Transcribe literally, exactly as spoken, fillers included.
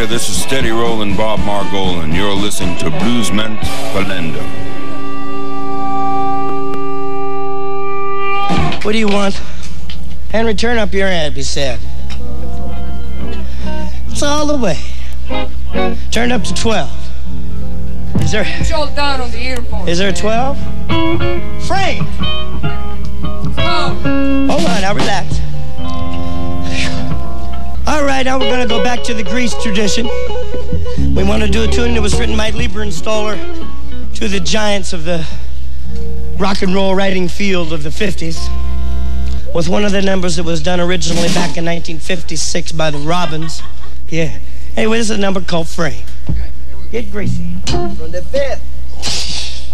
this is Steady Rollin' Bob Margolin, and you're listening to Bluesman Belendo. What do you want? Henry, turn up your amp, he said. It's all the way. Turn up to twelve. Is there... Jolt down on the earphones. Is there a twelve? Frank! Oh. Hold on, now relax. All right, now we're going to go back to the Grease tradition. We want to do a tune that was written by Lieber and Stoller to the giants of the rock and roll writing field of the fifties, with one of the numbers that was done originally back in nineteen fifty-six by the Robins. Yeah. Anyway, this is a number called Frame. Get greasy. From the fifth.